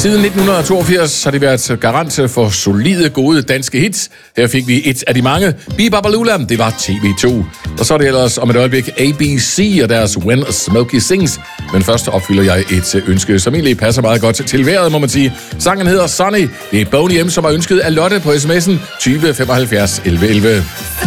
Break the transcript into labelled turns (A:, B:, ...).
A: Siden 1982 har det været garant for solide, gode danske hits. Her fik vi et af de mange. Bibabalula, det var TV2. Og så er det ellers om et øjeblik ABC og deres When Smokey Sings. Men først opfylder jeg et ønske, som egentlig passer meget godt til vejret, må man sige. Sangen hedder Sunny. Det er Boney M, som har ønsket af Lotte på sms'en 20 75 11 11.